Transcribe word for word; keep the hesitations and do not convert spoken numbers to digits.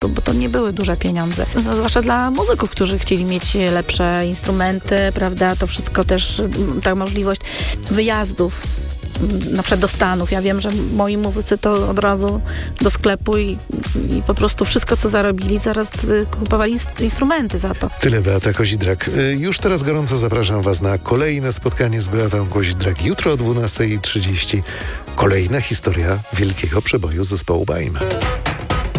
bo, bo to nie były duże pieniądze. No, zwłaszcza dla muzyków, którzy chcieli mieć lepsze instrumenty, prawda, to wszystko też, ta możliwość wyjazdów, na przykład do Stanów. Ja wiem, że moi muzycy to od razu do sklepu i, i po prostu wszystko, co zarobili, zaraz kupowali instrumenty za to. Tyle Beata Kozidrak. Już teraz gorąco zapraszam Was na kolejne spotkanie z Beatą Kozidrak. Jutro o dwunasta trzydzieści kolejna historia wielkiego przeboju zespołu B A M.